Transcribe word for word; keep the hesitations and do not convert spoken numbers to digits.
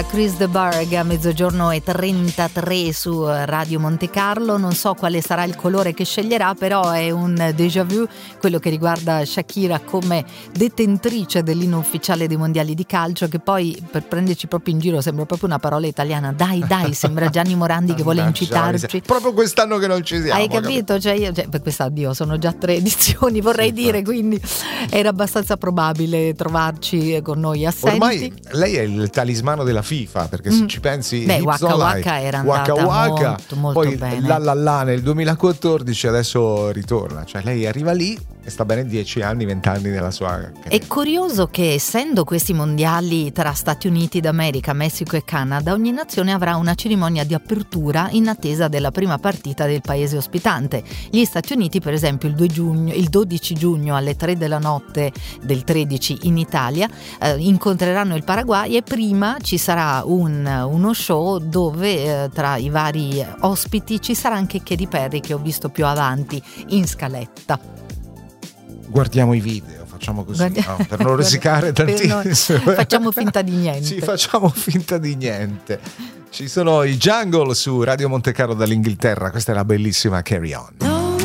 Chris de Burgh a mezzogiorno e trentatré su Radio Monte Carlo. Non so quale sarà il colore che sceglierà, però è un déjà vu quello che riguarda Shakira come detentrice dell'inno ufficiale dei mondiali di calcio, che poi per prenderci proprio in giro sembra proprio una parola italiana. Dai dai, sembra Gianni Morandi che vuole incitarci. Proprio quest'anno che non ci siamo. Hai capito? Cioè, io, cioè, per questa addio, sono già tre edizioni, vorrei sì, dire, quindi era abbastanza probabile trovarci con noi assenti. Ormai lei è il talismano della FIFA, perché se mm. ci pensi, beh, Waka Waka era andata Waka Waka, molto molto poi bene. La La La nel duemilaquattordici, adesso ritorna, cioè lei arriva lì e sta bene dieci anni, venti anni nella sua carriera. È curioso che, essendo questi mondiali tra Stati Uniti d'America, Messico e Canada, ogni nazione avrà una cerimonia di apertura in attesa della prima partita del paese ospitante. Gli Stati Uniti, per esempio, il, due giugno, il dodici giugno alle tre della notte del tredici in Italia eh, incontreranno il Paraguay, e prima ci sarà un, uno show dove eh, tra i vari ospiti ci sarà anche Katy Perry, che ho visto più avanti in scaletta. Guardiamo i video, facciamo così, no? Per non risicare tantissimo. Non, facciamo finta di niente. Sì, facciamo finta di niente. Ci sono i Jungle su Radio Monte Carlo dall'Inghilterra, questa è la bellissima Carry On.